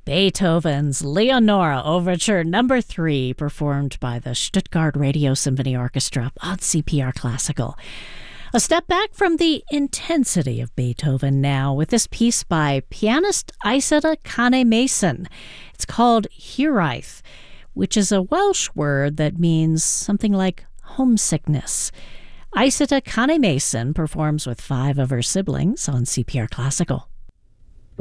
Beethoven's Leonora Overture Number 3, performed by the Stuttgart Radio Symphony Orchestra on CPR Classical. A step back from the intensity of Beethoven now with this piece by pianist Aisita Kane-Mason. It's called Hiraeth, which is a Welsh word that means something like homesickness. Aisita Kane-Mason performs with 5 of her siblings on CPR Classical.